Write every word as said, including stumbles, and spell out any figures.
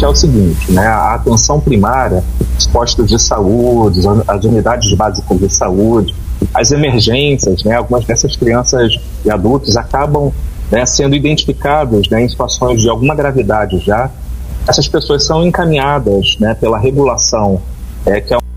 que é o seguinte, né, a atenção primária, os postos de saúde, as unidades básicas de saúde, as emergências, né, algumas dessas crianças e adultos acabam, né, sendo identificados, né, em situações de alguma gravidade já. Essas pessoas são encaminhadas, né, pela regulação, é, que é